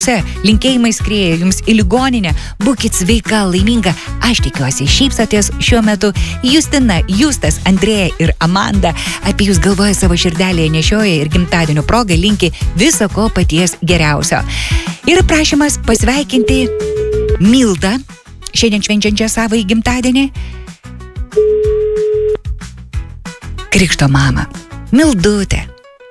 Linkėjimai skrieja jums į ligoninę, būkit sveika, laiminga. Aš tikiuosi, šypsotės šiuo metu. Justina, Justas, Andrėja ir Amanda apie jūs galvoja savo širdelėje nešioja ir gimtadienio proga linki viso ko paties geriausio. Ir prašymas pasveikinti Mildą, šiandien švenčiančią savo gimtadienį. Krikšto mama, Mildutė.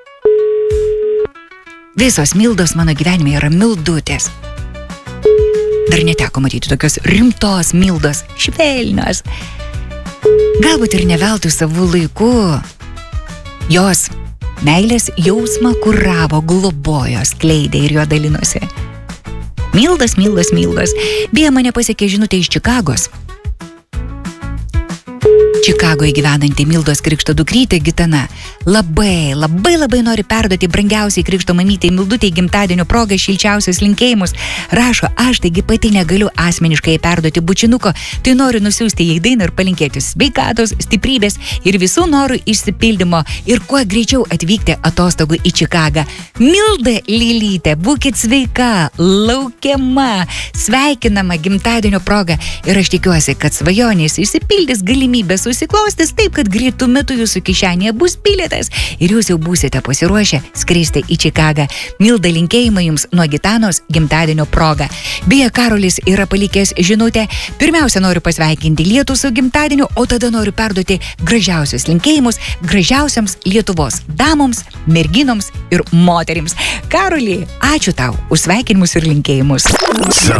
Visos Mildos mano gyvenime yra Mildutės. Dar neteko matyti tokios rimtos Mildos, švelnios. Galbūt ir neveltui savų laikų. Jos meilės jausmą kuravo, globojo, skleidė ir jo dalinosi. Mildos. Beje, mane pasiekė žinutė iš Čikagos. Čikagoje gyvenanti Mildos krikšto dukrytė Gitana labai nori perduoti brangiausiai krikšto mamytei Mildutei gimtadienio proga šilčiausius linkėjimus. Rašo, aš taigi pati negaliu asmeniškai perduoti bučinuko, tai noriu nusiųsti jai dainą ir palinkėti sveikatos, stiprybės ir visų norų išsipildymo ir kuo greičiau atvykti atostogų į Čikagą. Milda Lilytė, būkit sveika, laukiama, sveikinama gimtadienio proga ir aš tikiuosi, kad svajonės išsipildys, galimybės susiklostys taip, kad greitų metų jūsų kišenėje bus bilietas ir jūs jau būsite pasiruošę skristi į Čikagą. Milda, linkėjimai jums nuo Gitanos gimtadienio proga. Beje, Karolis yra palikęs žinutę. Pirmiausia, noriu pasveikinti Lietų su gimtadieniu, o tada noriu perduoti gražiausius linkėjimus gražiausiams Lietuvos damoms, merginoms ir moterims. Karoli, ačiū tau už sveikinimus ir linkėjimus.